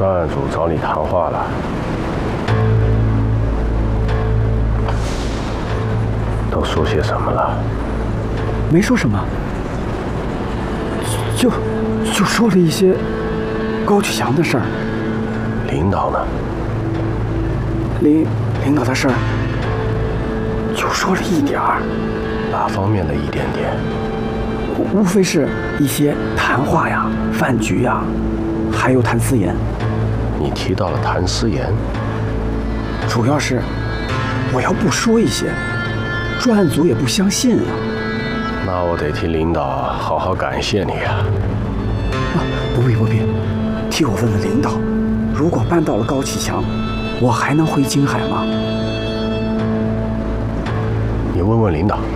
专案组找你谈话了。都说些什么了？ 没说什么，就说了一些高启强的事儿。 领导呢？ 领导的事儿，就说了一点儿。 哪方面的一点点？ 无非是一些谈话呀、饭局呀，还有谈私盐。 你提到了谭思妍， 主要是我要不说一些，专案组也不相信啊。 那我得替领导好好感谢你啊！ 不必，替我问问领导，如果办到了高启强，我还能回京海吗？ 你问问领导。